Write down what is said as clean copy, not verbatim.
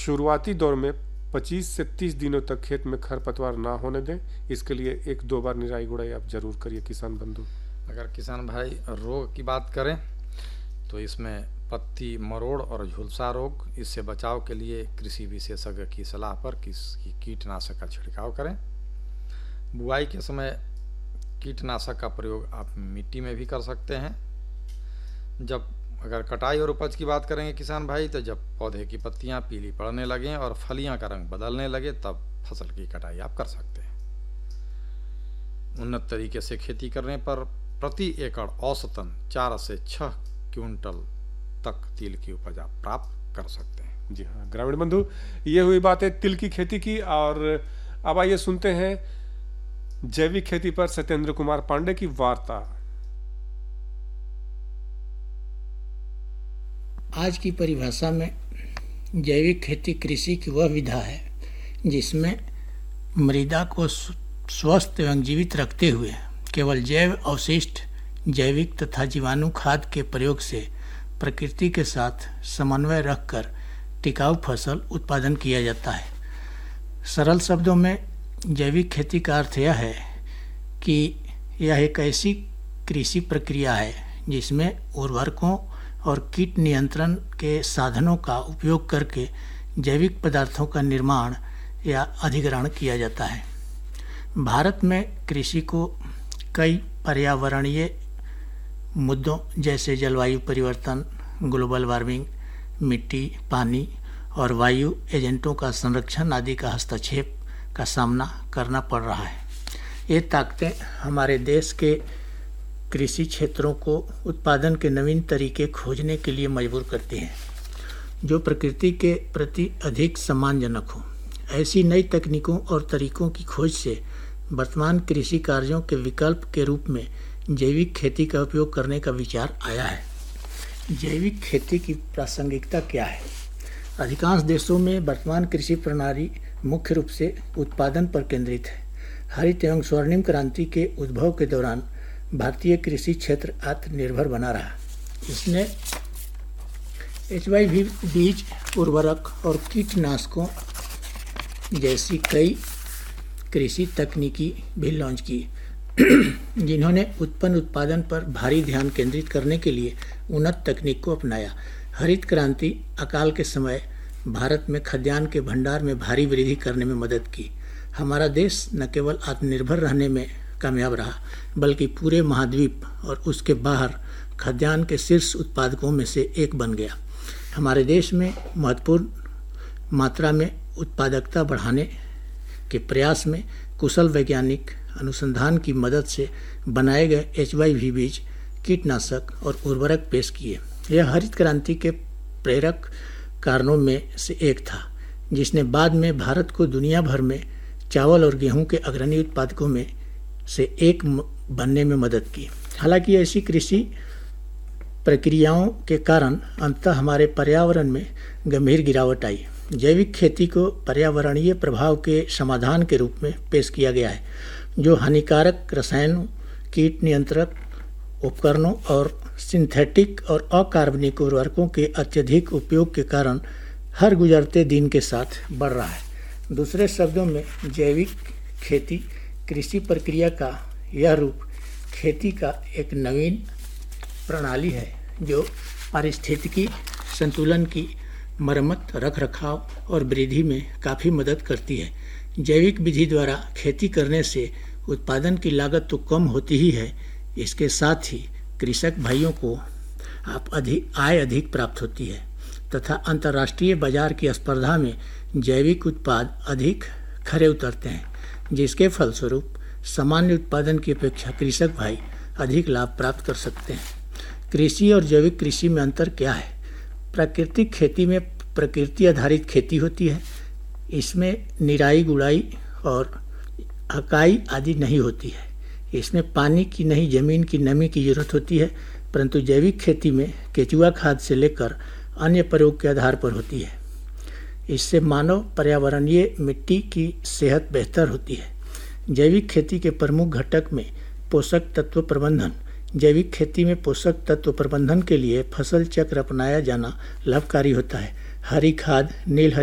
शुरुआती दौर में 25 से 30 दिनों तक खेत में खरपतवार ना होने दें। इसके लिए 1-2 बार निराई गुड़ाई आप जरूर करिए किसान बंधु। अगर किसान भाई रोग की बात करें तो इसमें पत्ती मरोड़ और झुलसा रोग, इससे बचाव के लिए कृषि विशेषज्ञ की सलाह पर कीटनाशक का छिड़काव करें। बुआई के समय कीटनाशक का प्रयोग आप मिट्टी में भी कर सकते हैं। जब अगर कटाई और उपज की बात करेंगे किसान भाई, तो जब पौधे की पत्तियां पीली पड़ने लगें और फलियां का रंग बदलने लगे तब फसल की कटाई आप कर सकते हैं। उन्नत तरीके से खेती करने पर प्रति एकड़ औसतन 4 से 6 क्विंटल तक तिल की उपज आप प्राप्त कर सकते हैं। जी हाँ ग्रामीण बंधु, ये हुई बात है तिल की खेती की। और अब आइए सुनते हैं जैविक खेती पर सत्येंद्र कुमार पांडे की वार्ता। आज की परिभाषा में जैविक खेती कृषि की वह विधा है जिसमें मृदा को स्वस्थ एवं जीवित रखते हुए केवल जैव अवशिष्ट, जैविक तथा जीवाणु खाद के प्रयोग से प्रकृति के साथ समन्वय रखकर टिकाऊ फसल उत्पादन किया जाता है। सरल शब्दों में जैविक खेती का अर्थ यह है कि यह एक ऐसी कृषि प्रक्रिया है जिसमें उर्वरकों और कीट नियंत्रण के साधनों का उपयोग करके जैविक पदार्थों का निर्माण या अधिग्रहण किया जाता है। भारत में कृषि को कई पर्यावरणीय मुद्दों जैसे जलवायु परिवर्तन, ग्लोबल वार्मिंग, मिट्टी, पानी और वायु एजेंटों का संरक्षण आदि का हस्तक्षेप का सामना करना पड़ रहा है। ये ताकतें हमारे देश के कृषि क्षेत्रों को उत्पादन के नवीन तरीके खोजने के लिए मजबूर करती हैं जो प्रकृति के प्रति अधिक सम्मानजनक हो। ऐसी नई तकनीकों और तरीकों की खोज से वर्तमान कृषि कार्यों के विकल्प के रूप में जैविक खेती का उपयोग करने का विचार आया है। जैविक खेती की प्रासंगिकता क्या है? अधिकांश देशों में वर्तमान कृषि प्रणाली मुख्य रूप से उत्पादन पर केंद्रित है। हरित एवं स्वर्णिम क्रांति के उद्भव के दौरान भारतीय कृषि क्षेत्र आत्मनिर्भर बना रहा। इसने HYV बीज, उर्वरक और कीटनाशकों जैसी कई कृषि तकनीकी भी लॉन्च की जिन्होंने उत्पन्न उत्पादन पर भारी ध्यान केंद्रित करने के लिए उन्नत तकनीक को अपनाया। हरित क्रांति अकाल के समय भारत में खाद्यान्न के भंडार में भारी वृद्धि करने में मदद की। हमारा देश न केवल आत्मनिर्भर रहने में कामयाब रहा बल्कि पूरे महाद्वीप और उसके बाहर खाद्यान्न के शीर्ष उत्पादकों में से एक बन गया। हमारे देश में महत्वपूर्ण मात्रा में उत्पादकता बढ़ाने के प्रयास में कुशल वैज्ञानिक अनुसंधान की मदद से बनाए गए HYV बीज, कीटनाशक और उर्वरक पेश किए। यह हरित क्रांति के प्रेरक कारणों में से एक था जिसने बाद में भारत को दुनिया भर में चावल और गेहूं के अग्रणी उत्पादकों में से एक बनने में मदद की। हालांकि ऐसी कृषि प्रक्रियाओं के कारण अंततः हमारे पर्यावरण में गंभीर गिरावट आई। जैविक खेती को पर्यावरणीय प्रभाव के समाधान के रूप में पेश किया गया है जो हानिकारक रसायनों, कीट नियंत्रक उपकरणों और सिंथेटिक और अकार्बनिक उर्वरकों के अत्यधिक उपयोग के कारण हर गुजरते दिन के साथ बढ़ रहा है। दूसरे शब्दों में जैविक खेती कृषि प्रक्रिया का यह रूप खेती का एक नवीन प्रणाली है जो पारिस्थितिकी संतुलन की मरम्मत, रखरखाव और वृद्धि में काफ़ी मदद करती है। जैविक विधि द्वारा खेती करने से उत्पादन की लागत तो कम होती ही है, इसके साथ ही कृषक भाइयों को आय अधिक प्राप्त होती है तथा अंतर्राष्ट्रीय बाजार की स्पर्धा में जैविक उत्पाद अधिक खरे उतरते हैं जिसके फलस्वरूप सामान्य उत्पादन की अपेक्षा कृषक भाई अधिक लाभ प्राप्त कर सकते हैं। कृषि और जैविक कृषि में अंतर क्या है? प्राकृतिक खेती में प्रकृति आधारित खेती होती है। इसमें निराई गुड़ाई और अकाई आदि नहीं होती है। इसमें पानी की नहीं जमीन की नमी की जरूरत होती है, परंतु जैविक खेती में केचुआ खाद से लेकर अन्य प्रयोग के आधार पर होती है। इससे मानव पर्यावरणीय मिट्टी की सेहत बेहतर होती है। जैविक खेती के प्रमुख घटक में पोषक तत्व प्रबंधन। जैविक खेती में पोषक तत्व प्रबंधन के लिए फसल चक्र अपनाया जाना लाभकारी होता है। हरी खाद, नील